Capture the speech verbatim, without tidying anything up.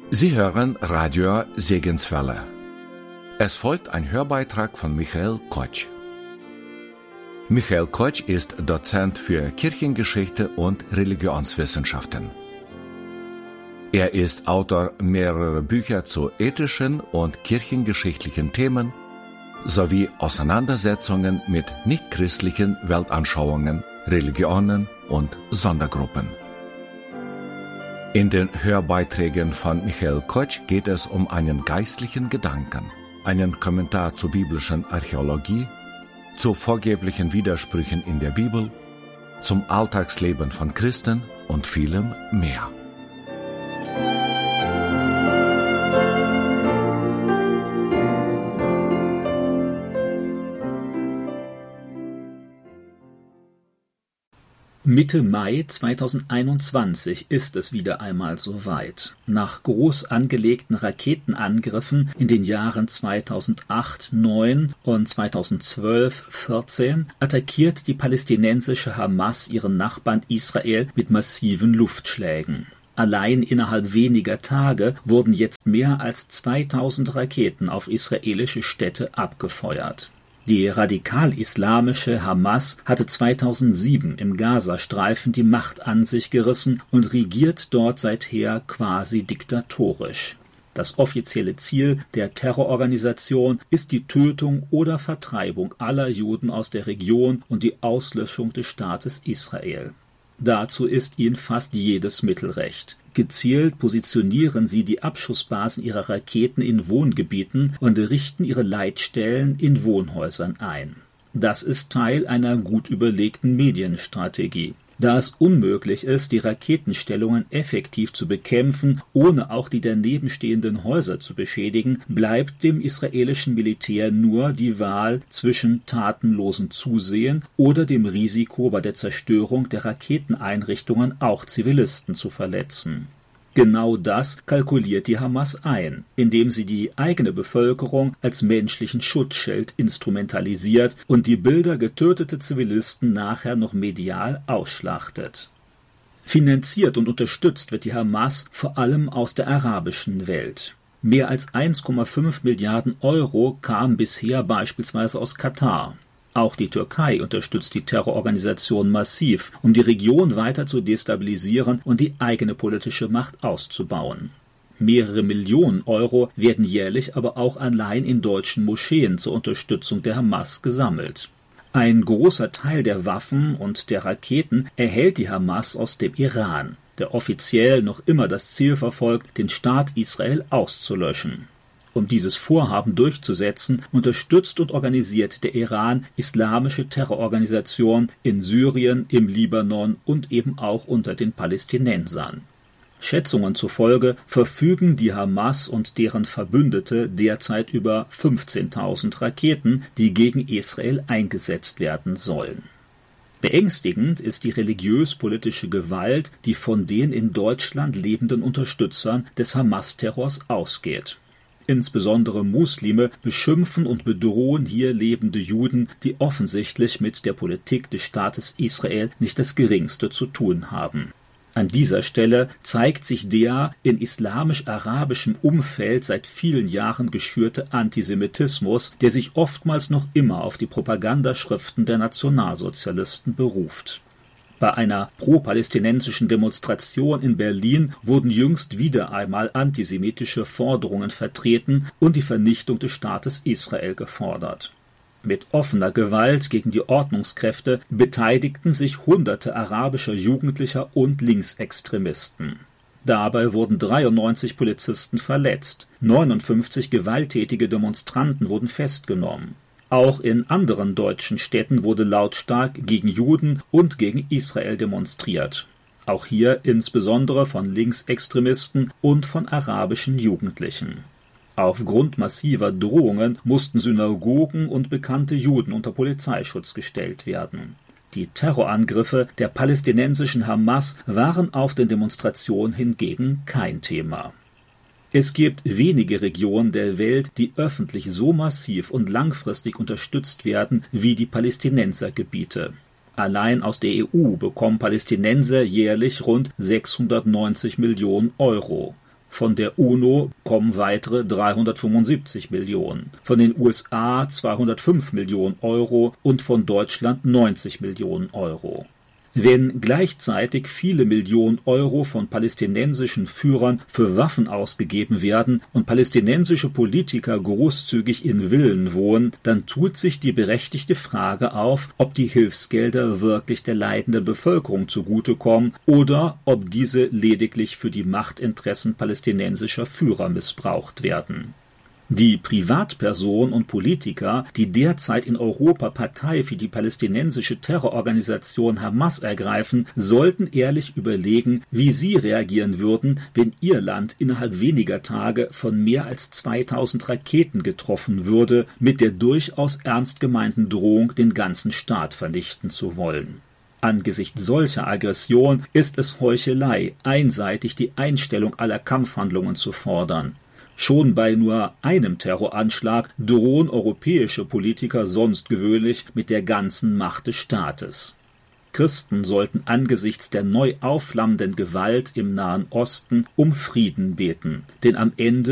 Sie hören Radio Segenswelle. Es folgt ein Hörbeitrag von Michael Kotsch. Michael Kotsch ist Dozent für Kirchengeschichte und Religionswissenschaften. Er ist Autor mehrerer Bücher zu ethischen und kirchengeschichtlichen Themen sowie Auseinandersetzungen mit nichtchristlichen Weltanschauungen, Religionen und Sondergruppen. In den Hörbeiträgen von Michael Kotsch geht es um einen geistlichen Gedanken, einen Kommentar zur biblischen Archäologie, zu vorgeblichen Widersprüchen in der Bibel, zum Alltagsleben von Christen und vielem mehr. Mitte Mai zweitausendeinundzwanzig ist es wieder einmal soweit. Nach groß angelegten Raketenangriffen in den Jahren zweitausendacht neun und zweitausendzwölf vierzehn attackiert die palästinensische Hamas ihren Nachbarn Israel mit massiven Luftschlägen. Allein innerhalb weniger Tage wurden jetzt mehr als zweitausend Raketen auf israelische Städte abgefeuert. Die radikal-islamische Hamas hatte zweitausendsieben im Gazastreifen die Macht an sich gerissen und regiert dort seither quasi diktatorisch. Das offizielle Ziel der Terrororganisation ist die Tötung oder Vertreibung aller Juden aus der Region und die Auslöschung des Staates Israel. Dazu ist ihnen fast jedes Mittel recht. Gezielt positionieren sie die Abschussbasen ihrer Raketen in Wohngebieten und richten ihre Leitstellen in Wohnhäusern ein. Das ist Teil einer gut überlegten Medienstrategie. Da es unmöglich ist, die Raketenstellungen effektiv zu bekämpfen, ohne auch die daneben stehenden Häuser zu beschädigen, bleibt dem israelischen Militär nur die Wahl zwischen tatenlosem Zusehen oder dem Risiko, bei der Zerstörung der Raketeneinrichtungen auch Zivilisten zu verletzen. Genau das kalkuliert die Hamas ein, indem sie die eigene Bevölkerung als menschlichen Schutzschild instrumentalisiert und die Bilder getöteter Zivilisten nachher noch medial ausschlachtet. Finanziert und unterstützt wird die Hamas vor allem aus der arabischen Welt. Mehr als eins Komma fünf Milliarden Euro kamen bisher beispielsweise aus Katar. Auch die Türkei unterstützt die Terrororganisation massiv, um die Region weiter zu destabilisieren und die eigene politische Macht auszubauen. Mehrere Millionen Euro werden jährlich aber auch allein in deutschen Moscheen zur Unterstützung der Hamas gesammelt. Ein großer Teil der Waffen und der Raketen erhält die Hamas aus dem Iran, der offiziell noch immer das Ziel verfolgt, den Staat Israel auszulöschen. Um dieses Vorhaben durchzusetzen, unterstützt und organisiert der Iran islamische Terrororganisationen in Syrien, im Libanon und eben auch unter den Palästinensern. Schätzungen zufolge verfügen die Hamas und deren Verbündete derzeit über fünfzehntausend Raketen, die gegen Israel eingesetzt werden sollen. Beängstigend ist die religiös-politische Gewalt, die von den in Deutschland lebenden Unterstützern des Hamas-Terrors ausgeht. Insbesondere Muslime beschimpfen und bedrohen hier lebende Juden, die offensichtlich mit der Politik des Staates Israel nicht das Geringste zu tun haben. An dieser Stelle zeigt sich der in islamisch-arabischem Umfeld seit vielen Jahren geschürte Antisemitismus, der sich oftmals noch immer auf die Propagandaschriften der Nationalsozialisten beruft. Bei einer pro-palästinensischen Demonstration in Berlin wurden jüngst wieder einmal antisemitische Forderungen vertreten und die Vernichtung des Staates Israel gefordert. Mit offener Gewalt gegen die Ordnungskräfte beteiligten sich hunderte arabischer Jugendlicher und Linksextremisten. Dabei wurden dreiundneunzig Polizisten verletzt, neunundfünfzig gewalttätige Demonstranten wurden festgenommen. Auch in anderen deutschen Städten wurde lautstark gegen Juden und gegen Israel demonstriert. Auch hier insbesondere von Linksextremisten und von arabischen Jugendlichen. Aufgrund massiver Drohungen mussten Synagogen und bekannte Juden unter Polizeischutz gestellt werden. Die Terrorangriffe der palästinensischen Hamas waren auf den Demonstrationen hingegen kein Thema. Es gibt wenige Regionen der Welt, die öffentlich so massiv und langfristig unterstützt werden wie die Palästinensergebiete. Allein aus der E U bekommen Palästinenser jährlich rund sechshundertneunzig Millionen Euro. Von der UNO kommen weitere dreihundertfünfundsiebzig Millionen, von den U S A zweihundertfünf Millionen Euro und von Deutschland neunzig Millionen Euro. Wenn gleichzeitig viele Millionen Euro von palästinensischen Führern für Waffen ausgegeben werden und palästinensische Politiker großzügig in Villen wohnen, dann tut sich die berechtigte Frage auf, ob die Hilfsgelder wirklich der leidenden Bevölkerung zugutekommen oder ob diese lediglich für die Machtinteressen palästinensischer Führer missbraucht werden. Die Privatpersonen und Politiker, die derzeit in Europa Partei für die palästinensische Terrororganisation Hamas ergreifen, sollten ehrlich überlegen, wie sie reagieren würden, wenn ihr Land innerhalb weniger Tage von mehr als zweitausend Raketen getroffen würde, mit der durchaus ernst gemeinten Drohung, den ganzen Staat vernichten zu wollen. Angesichts solcher Aggression ist es Heuchelei, einseitig die Einstellung aller Kampfhandlungen zu fordern. Schon bei nur einem Terroranschlag drohen europäische Politiker sonst gewöhnlich mit der ganzen Macht des Staates. Christen sollten angesichts der neu aufflammenden Gewalt im Nahen Osten um Frieden beten, denn am Ende